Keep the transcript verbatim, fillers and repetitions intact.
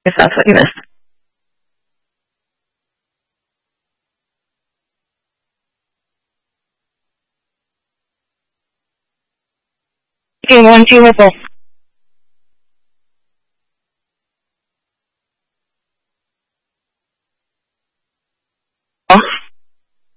if that's what you missed. Game one, two, whistle.